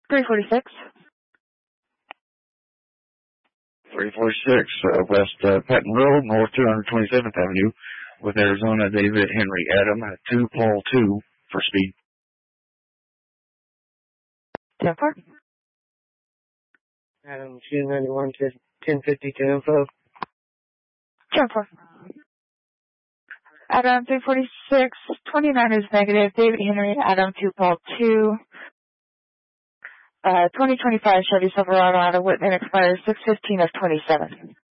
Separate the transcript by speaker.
Speaker 1: 346.
Speaker 2: 346, West Patton Road, North 227th Avenue, with Arizona David Henry Adam at 2 Paul 2 for speed.
Speaker 1: 10-4.
Speaker 3: Adam 291 to 1050 to info.
Speaker 1: 10-4. Adam 346, 29 is negative. David Henry Adam 2 Paul 2. 2025 Chevy Silverado out of Whitman expires 6/15/27.